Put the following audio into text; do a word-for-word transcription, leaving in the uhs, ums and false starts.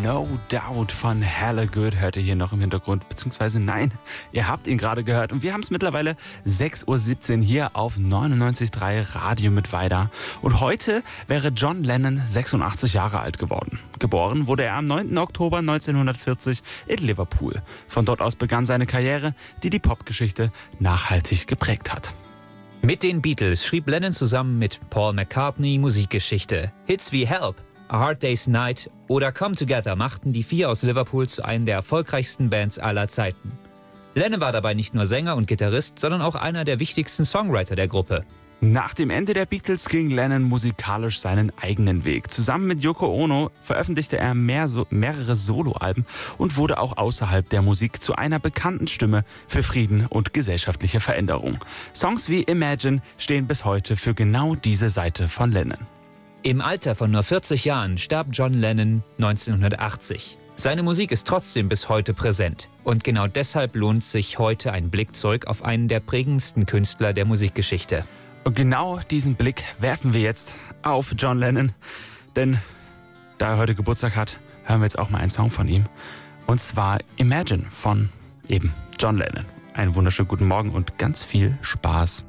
No Doubt von Hella Good hört ihr hier noch im Hintergrund, beziehungsweise nein, ihr habt ihn gerade gehört und wir haben es mittlerweile sechs Uhr siebzehn hier auf neunundneunzig Komma drei Radio mit Weida und heute wäre John Lennon sechsundachtzig Jahre alt geworden. Geboren wurde er am neunten Oktober neunzehnhundertvierzig in Liverpool. Von dort aus begann seine Karriere, die die Popgeschichte nachhaltig geprägt hat. Mit den Beatles schrieb Lennon zusammen mit Paul McCartney Musikgeschichte. Hits wie Help, A Hard Day's Night oder Come Together machten die vier aus Liverpool zu einer der erfolgreichsten Bands aller Zeiten. Lennon war dabei nicht nur Sänger und Gitarrist, sondern auch einer der wichtigsten Songwriter der Gruppe. Nach dem Ende der Beatles ging Lennon musikalisch seinen eigenen Weg. Zusammen mit Yoko Ono veröffentlichte er mehr so, mehrere Soloalben und wurde auch außerhalb der Musik zu einer bekannten Stimme für Frieden und gesellschaftliche Veränderung. Songs wie Imagine stehen bis heute für genau diese Seite von Lennon. Im Alter von nur vierzig Jahren starb John Lennon neunzehnhundertachtzig. Seine Musik ist trotzdem bis heute präsent. Und genau deshalb lohnt sich heute ein Blick zurück auf einen der prägendsten Künstler der Musikgeschichte. Und genau diesen Blick werfen wir jetzt auf John Lennon. Denn da er heute Geburtstag hat, hören wir jetzt auch mal einen Song von ihm. Und zwar Imagine von eben John Lennon. Einen wunderschönen guten Morgen und ganz viel Spaß.